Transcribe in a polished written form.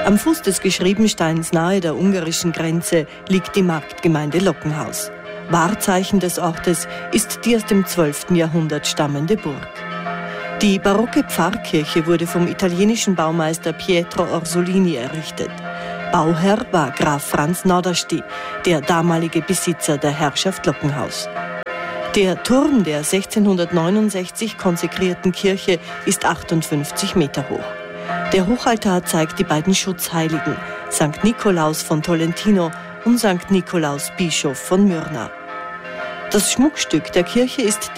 Am Fuß des Geschriebensteins nahe der ungarischen Grenze liegt die Marktgemeinde Lockenhaus. Wahrzeichen des Ortes ist die aus dem 12. Jahrhundert stammende Burg. Die barocke Pfarrkirche wurde vom italienischen Baumeister Pietro Orsolini errichtet. Bauherr war Graf Franz Nordersti, der damalige Besitzer der Herrschaft Lockenhaus. Der Turm der 1669 konsekrierten Kirche ist 58 Meter hoch. Der Hochaltar zeigt die beiden Schutzheiligen, St. Nikolaus von Tolentino und St. Nikolaus Bischof von Myrna. Das Schmuckstück der Kirche ist